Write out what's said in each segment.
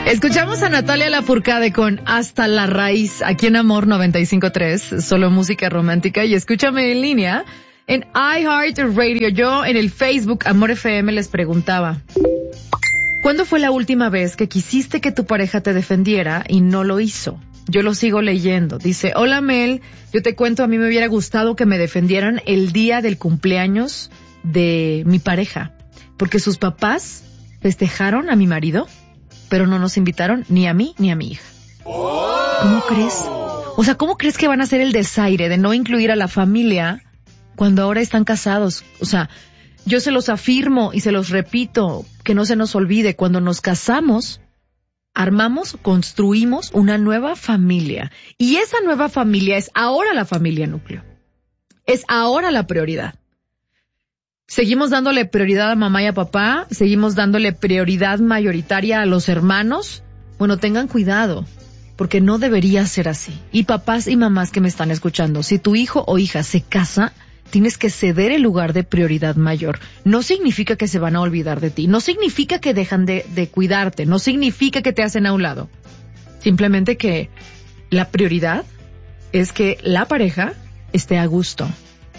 Escuchamos a Natalia Lafourcade con Hasta la Raíz, aquí en Amor 95.3, solo música romántica. Y escúchame en línea en iHeartRadio. Yo en el Facebook Amor FM les preguntaba, ¿cuándo fue la última vez que quisiste que tu pareja te defendiera y no lo hizo? Yo lo sigo leyendo. Dice, hola Mel, yo te cuento, a mí me hubiera gustado que me defendieran el día del cumpleaños de mi pareja, porque sus papás festejaron a mi marido, pero no nos invitaron ni a mí ni a mi hija. ¿Cómo crees? O sea, ¿cómo crees que van a hacer el desaire de no incluir a la familia cuando ahora están casados? O sea, yo se los afirmo y se los repito, que no se nos olvide, cuando nos casamos, armamos, construimos una nueva familia. Y esa nueva familia es ahora la familia núcleo. Es ahora la prioridad. Seguimos dándole prioridad a mamá y a papá, seguimos dándole prioridad mayoritaria a los hermanos. Bueno, tengan cuidado, porque no debería ser así. Y papás y mamás que me están escuchando, si tu hijo o hija se casa, tienes que ceder el lugar de prioridad mayor. No significa que se van a olvidar de ti, no significa que dejan de cuidarte, no significa que te hacen a un lado. Simplemente que la prioridad es que la pareja esté a gusto.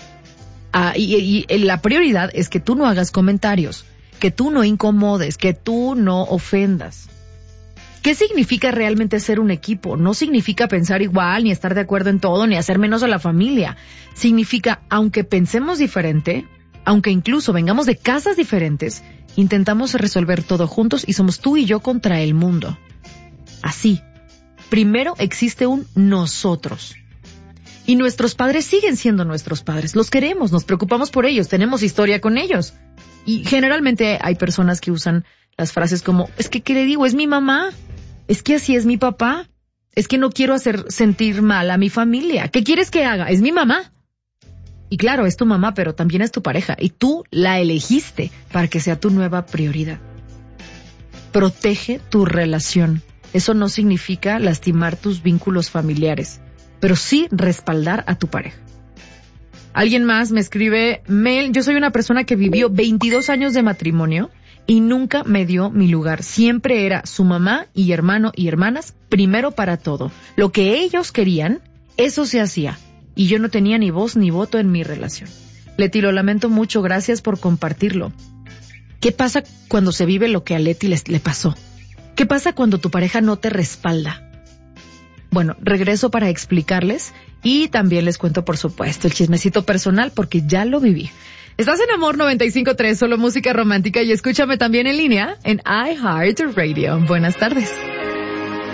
Y la prioridad es que tú no hagas comentarios, que tú no incomodes, que tú no ofendas. ¿Qué significa realmente ser un equipo? No significa pensar igual, ni estar de acuerdo en todo, ni hacer menos a la familia. Significa, aunque pensemos diferente, aunque incluso vengamos de casas diferentes, intentamos resolver todo juntos y somos tú y yo contra el mundo. Así. Primero existe un nosotros. Y nuestros padres siguen siendo nuestros padres. Los queremos, nos preocupamos por ellos, tenemos historia con ellos. Y generalmente hay personas que usan las frases como, es que, ¿qué le digo? Es mi mamá. Es que así es mi papá. Es que no quiero hacer sentir mal a mi familia. ¿Qué quieres que haga? Es mi mamá. Y claro, es tu mamá, pero también es tu pareja. Y tú la elegiste para que sea tu nueva prioridad. Protege tu relación. Eso no significa lastimar tus vínculos familiares, pero sí respaldar a tu pareja. Alguien más me escribe, Mel, yo soy una persona que vivió 22 años de matrimonio y nunca me dio mi lugar. Siempre era su mamá y hermano y hermanas primero para todo. Lo que ellos querían, eso se hacía. Y yo no tenía ni voz ni voto en mi relación. Leti, lo lamento mucho, gracias por compartirlo. ¿Qué pasa cuando se vive lo que a Leti le pasó? ¿Qué pasa cuando tu pareja no te respalda? Bueno, regreso para explicarles y también les cuento, por supuesto, el chismecito personal porque ya lo viví. Estás en Amor 95.3, solo música romántica, y escúchame también en línea en iHeartRadio. Buenas tardes.